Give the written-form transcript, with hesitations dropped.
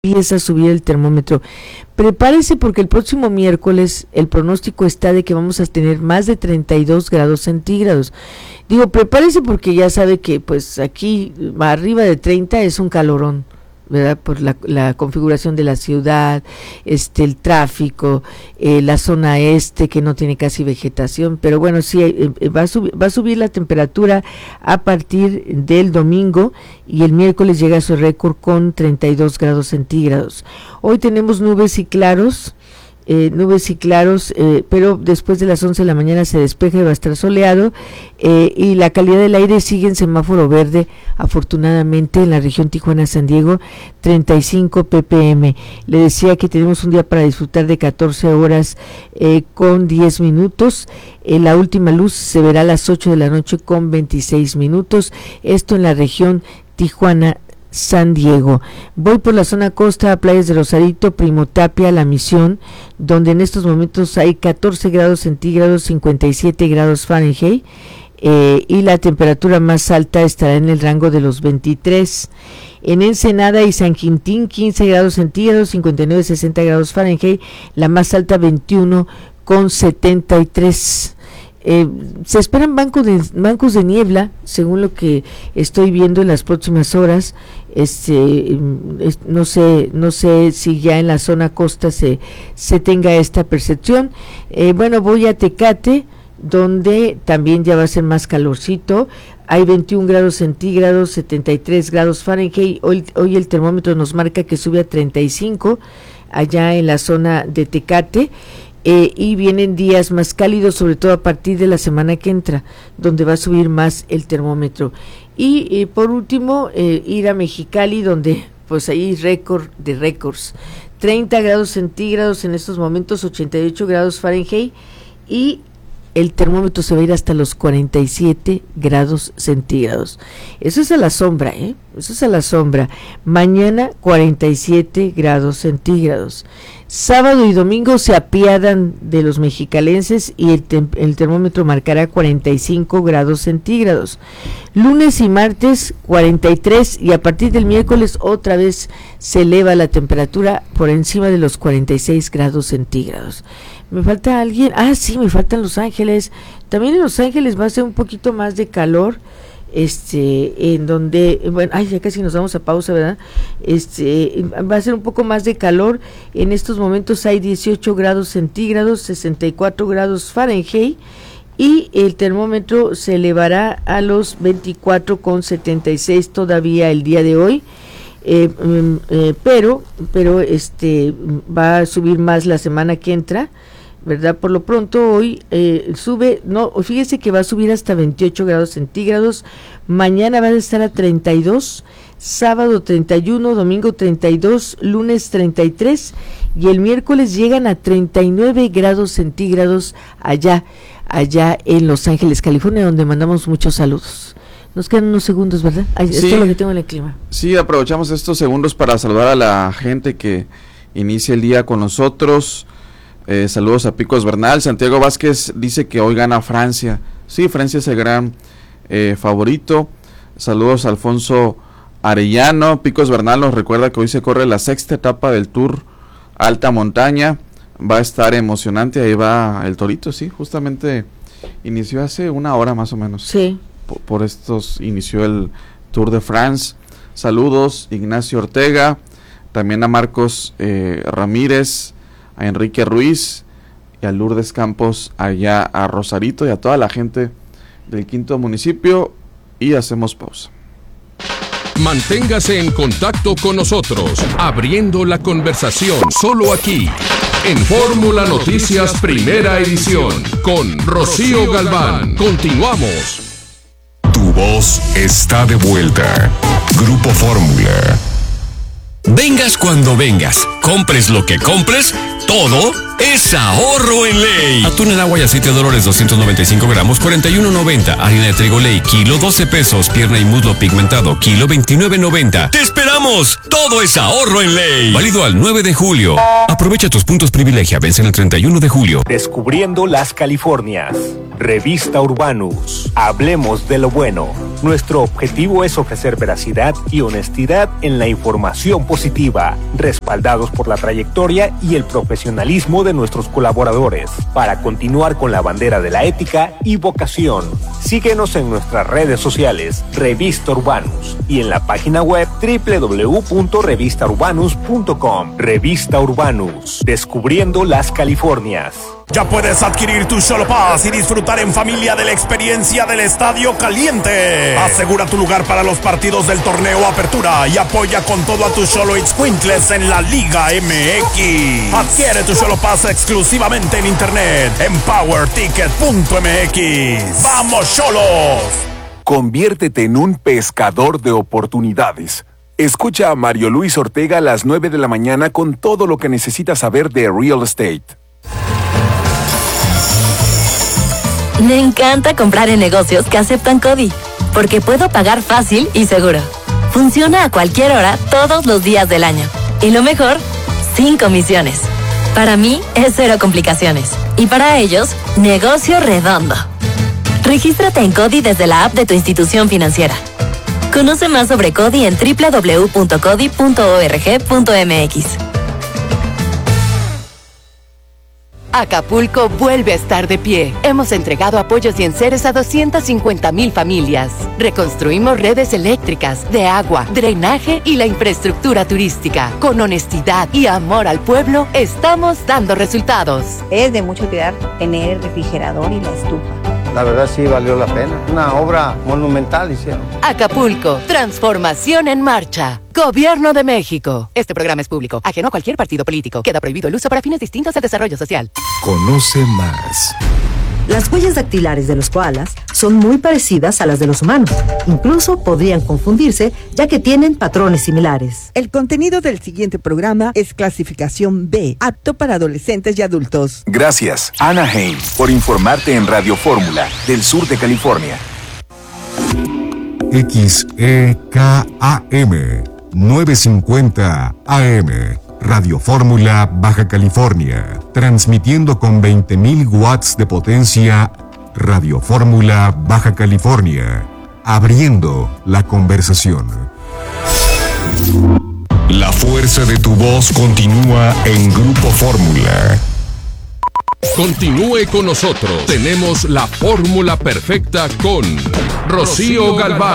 empieza a subir el termómetro. Prepárese porque el próximo miércoles el pronóstico está de que vamos a tener más de 32 grados centígrados. Digo, prepárese porque ya sabe que pues aquí arriba de 30 es un calorón, ¿verdad? Por la configuración de la ciudad, el tráfico, la zona este que no tiene casi vegetación, pero bueno, sí, va a subir la temperatura a partir del domingo y el miércoles llega a su récord con 32 grados centígrados. Hoy tenemos nubes y claros, pero después de las 11 de la mañana se despeja y va a estar soleado, y la calidad del aire sigue en semáforo verde, afortunadamente en la región Tijuana-San Diego, 35 ppm. Le decía que tenemos un día para disfrutar de 14 horas con 10 minutos. La última luz se verá a las 8 de la noche con 26 minutos. Esto en la región Tijuana-San Diego. Voy por la zona costa a Playas de Rosarito, Primo Tapia, La Misión, donde en estos momentos hay 14 grados centígrados, 57 grados Fahrenheit, y la temperatura más alta estará en el rango de los 23. En Ensenada y San Quintín, 15 grados centígrados, 59, 60 grados Fahrenheit, la más alta 21 con 73. Se esperan bancos de niebla, según lo que estoy viendo en las próximas horas. No sé si ya en la zona costa se tenga esta percepción. Bueno, voy a Tecate, donde también ya va a ser más calorcito. Hay 21 grados centígrados, 73 grados Fahrenheit. Hoy el termómetro nos marca que sube a 35 allá en la zona de Tecate. Y vienen días más cálidos, sobre todo a partir de la semana que entra, donde va a subir más el termómetro. Y por último, ir a Mexicali, donde pues hay récord de récords, 30 grados centígrados en estos momentos, 88 grados Fahrenheit, y el termómetro se va a ir hasta los 47 grados centígrados. Eso es a la sombra, eso es a la sombra. Mañana 47 grados centígrados. Sábado y domingo se apiadan de los mexicalenses y el termómetro marcará 45 grados centígrados. Lunes y martes 43, y a partir del miércoles otra vez se eleva la temperatura por encima de los 46 grados centígrados. ¿Me falta alguien? Sí, me faltan Los Ángeles. También en Los Ángeles va a ser un poquito más de calor, en donde, bueno, ya casi nos vamos a pausa, ¿verdad? Va a ser un poco más de calor. En estos momentos hay 18 grados centígrados, 64 grados Fahrenheit, y el termómetro se elevará a los 24,76 todavía el día de hoy. Pero va a subir más la semana que entra, ¿verdad? Por lo pronto hoy fíjese que va a subir hasta 28 grados centígrados, mañana va a estar a 32, sábado 31, domingo 32, lunes 33, y el miércoles llegan a 39 grados centígrados allá en Los Ángeles, California, donde mandamos muchos saludos. Nos quedan unos segundos, ¿verdad? Esto es lo que tengo en el clima. Sí, aprovechamos estos segundos para saludar a la gente que inicia el día con nosotros. Saludos a Picos Bernal. Santiago Vázquez dice que hoy gana Francia. Sí, Francia es el gran favorito. Saludos a Alfonso Arellano. Picos Bernal nos recuerda que hoy se corre la 6ª etapa del Tour Alta Montaña. Va a estar emocionante. Ahí va el Torito, sí, justamente inició hace una hora más o menos. Sí. Por estos inició el Tour de France. Saludos Ignacio Ortega, también a Marcos Ramírez, a Enrique Ruiz y a Lourdes Campos allá a Rosarito, y a toda la gente del 5º municipio. Y hacemos pausa. Manténgase en contacto con nosotros, abriendo la conversación, solo aquí en Fórmula Noticias Primera Edición con Rocío Galván. Continuamos. Tu voz está de vuelta. Grupo Fórmula. Vengas cuando vengas, compres lo que compres, todo es ahorro en Ley. Atún en agua y aceite de Dolores 295 gramos, 41.90. Harina de trigo Ley, kilo 12 pesos. Pierna y muslo pigmentado, kilo 29.90. ¡Te esperamos! Todo es ahorro en Ley. Válido al 9 de julio. Aprovecha tus puntos privilegia. Vencen el 31 de julio. Descubriendo las Californias. Revista Urbanus. Hablemos de lo bueno. Nuestro objetivo es ofrecer veracidad y honestidad en la información positiva, respaldados por la trayectoria y el profesionalismo de nuestros colaboradores, para continuar con la bandera de la ética y vocación. Síguenos en nuestras redes sociales, Revista Urbanus, y en la página web www.revistaurbanus.com. Revista Urbanus, descubriendo las Californias. Ya puedes adquirir tu Xolo Pass y disfrutar en familia de la experiencia del Estadio Caliente. Asegura tu lugar para los partidos del torneo Apertura y apoya con todo a tus Xolo Itzcuintles en la Liga MX. Adquiere tu Xolo Pass exclusivamente en internet en powerticket.mx. ¡Vamos, Xolos! Conviértete en un pescador de oportunidades. Escucha a Mario Luis Ortega a las 9 de la mañana con todo lo que necesitas saber de real estate. Me encanta comprar en negocios que aceptan CODI, porque puedo pagar fácil y seguro. Funciona a cualquier hora, todos los días del año. Y lo mejor, sin comisiones. Para mí, es cero complicaciones. Y para ellos, negocio redondo. Regístrate en CODI desde la app de tu institución financiera. Conoce más sobre CODI en www.codi.org.mx. Acapulco vuelve a estar de pie. Hemos entregado apoyos y enseres a 250,000 familias. Reconstruimos redes eléctricas, de agua, drenaje y la infraestructura turística. Con honestidad y amor al pueblo, estamos dando resultados. Es de mucha utilidad tener el refrigerador y la estufa. La verdad sí valió la pena. Una obra monumental hicieron. Acapulco, transformación en marcha. Gobierno de México. Este programa es público, ajeno a cualquier partido político. Queda prohibido el uso para fines distintos al desarrollo social. Conoce más. Las huellas dactilares de los koalas son muy parecidas a las de los humanos. Incluso podrían confundirse, ya que tienen patrones similares. El contenido del siguiente programa es clasificación B, apto para adolescentes y adultos. Gracias, Ana Haim, por informarte en Radio Fórmula, del sur de California. XEKAM 950 AM. Radio Fórmula, Baja California. Transmitiendo con 20,000 watts de potencia. Radio Fórmula, Baja California. Abriendo la conversación. La fuerza de tu voz continúa en Grupo Fórmula. Continúe con nosotros. Tenemos la fórmula perfecta con Rocío Galván.